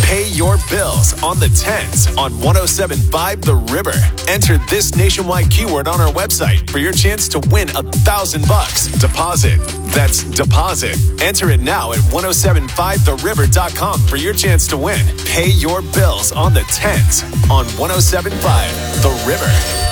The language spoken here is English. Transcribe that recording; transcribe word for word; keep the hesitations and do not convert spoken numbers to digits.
Pay your bills on the tens on one oh seven point five The River. Enter this nationwide keyword on our website for your chance to win a thousand bucks. Deposit. That's deposit. Enter it now at one oh seven five the river dot com for your chance to win. Pay your bills on the tens on one oh seven point five The River.